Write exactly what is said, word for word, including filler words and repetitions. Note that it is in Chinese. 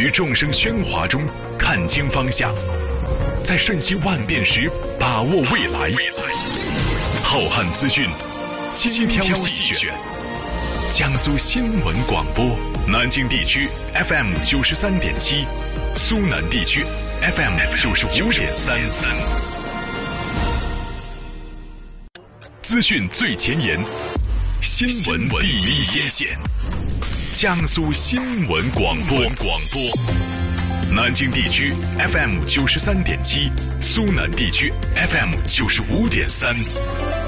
于众生喧哗中看清方向，在瞬息万变时把握未来。浩瀚资讯，精挑细选。江苏新闻广播，南京地区 F M 九十三点七，苏南地区 F M 九十五点三。资讯最前沿，新闻第一线。江苏新闻广播，广播。南京地区 F M 九十三点七，苏南地区 F M 九十五点三。